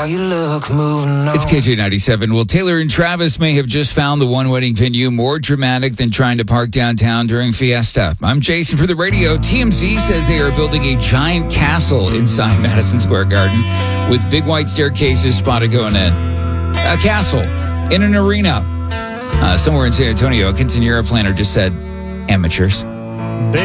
how you look moving on. It's KJ97. Well, Taylor and Travis may have just found the one wedding venue more dramatic than trying to park downtown during Fiesta. I'm Jason for the radio. TMZ says they are building a giant castle inside Madison Square Garden with big white staircases spotted going in. A castle in an arena somewhere in San Antonio. A quinceañera planner just said, amateurs.